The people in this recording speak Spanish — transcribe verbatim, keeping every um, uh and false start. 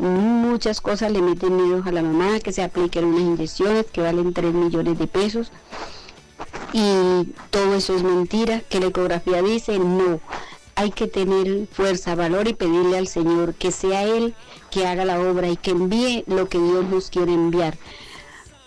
muchas cosas le meten miedo a la mamá, que se apliquen unas inyecciones que valen tres millones de pesos, y todo eso es mentira, que la ecografía dice no. Hay que tener fuerza, valor y pedirle al Señor que sea Él que haga la obra y que envíe lo que Dios nos quiere enviar.